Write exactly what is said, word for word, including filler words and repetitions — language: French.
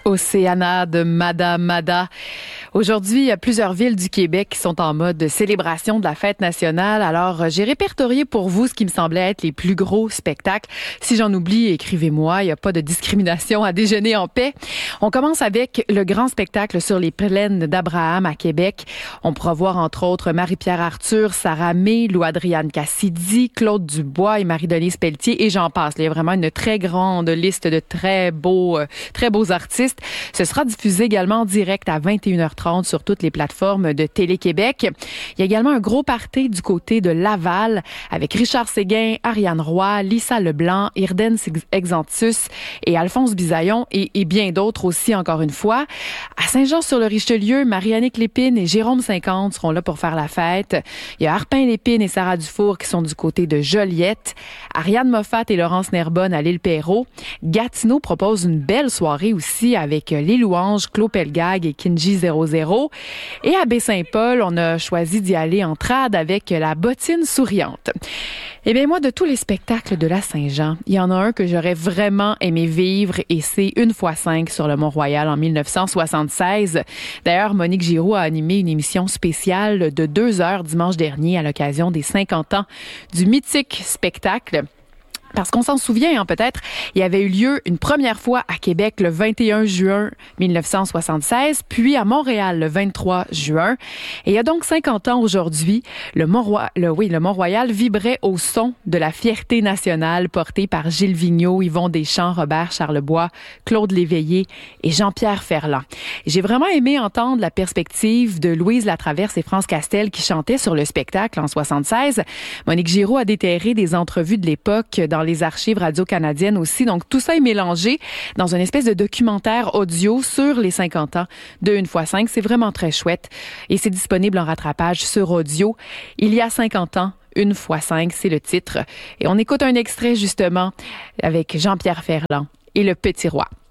Océana de Mada Mada. Aujourd'hui, il y a plusieurs villes du Québec qui sont en mode célébration de la fête nationale. Alors, j'ai répertorié pour vous ce qui me semblait être les plus gros spectacles. Si j'en oublie, écrivez-moi. Il n'y a pas de discrimination à déjeuner en paix. On commence avec le grand spectacle sur les plaines d'Abraham à Québec. On pourra voir entre autres Marie-Pierre Arthur, Sarah May, Lou-Adrienne Cassidy, Claude Dubois et Marie-Denise Pelletier et j'en passe. Il y a vraiment une très grande liste de très beaux, euh, très beaux artistes. Ce sera diffusé également en direct à vingt et une heures trente sur toutes les plateformes de Télé-Québec. Il y a également un gros party du côté de Laval avec Richard Séguin, Ariane Roy, Lisa Leblanc, Irden Exantus et Alphonse Bisaillon et, et bien d'autres aussi encore une fois. À Saint-Jean-sur-le-Richelieu, Marie-Annick Lépine et Jérôme cinquante seront là pour faire la fête. Il y a Arpin Lépine et Sarah Dufour qui sont du côté de Joliette. Ariane Moffat et Laurence Nerbonne à l'île Perrot. Gatineau propose une belle soirée aussi avec Les Louanges, Claude Pelgag et Kinji zéro zéro. Et à Baie-Saint-Paul, on a choisi d'y aller en trad avec la bottine souriante. Eh bien, moi, de tous les spectacles de la Saint-Jean, il y en a un que j'aurais vraiment aimé vivre et c'est Une fois cinq sur le Mont-Royal en mille neuf cent soixante-seize. D'ailleurs, Monique Giroux a animé une émission spéciale de deux heures dimanche dernier à l'occasion des cinquante ans du mythique spectacle. Parce qu'on s'en souvient, hein, peut-être, il y avait eu lieu une première fois à Québec le vingt et un juin mille neuf cent soixante-seize, puis à Montréal le vingt-trois juin. Et il y a donc cinquante ans aujourd'hui, le Mont-Royal, le, oui, le Mont-Royal vibrait au son de la fierté nationale portée par Gilles Vigneault, Yvon Deschamps, Robert Charlebois, Claude Léveillé et Jean-Pierre Ferland. J'ai vraiment aimé entendre la perspective de Louise Latraverse et France Castel qui chantaient sur le spectacle en soixante-seize. Monique Giroux a déterré des entrevues de l'époque dans les archives radio-canadiennes aussi. Donc, tout ça est mélangé dans une espèce de documentaire audio sur les cinquante ans de Une fois cinq. C'est vraiment très chouette. Et c'est disponible en rattrapage sur audio. Il y a cinquante ans, Une fois cinq, c'est le titre. Et on écoute un extrait, justement, avec Jean-Pierre Ferland et Le Petit Roi.